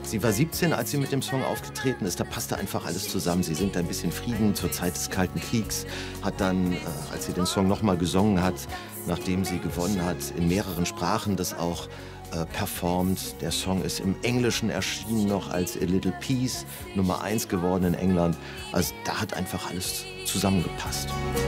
Sie war 17, als sie mit dem Song aufgetreten ist. Da passte einfach alles zusammen. Sie singt ein bisschen Frieden zur Zeit des Kalten Kriegs, hat dann, als sie den Song nochmal gesungen hat, nachdem sie gewonnen hat, in mehreren Sprachen das auch performt. Der Song ist im Englischen erschienen noch als A Little Peace, Nummer 1 geworden in England. Also da hat einfach alles zusammengepasst.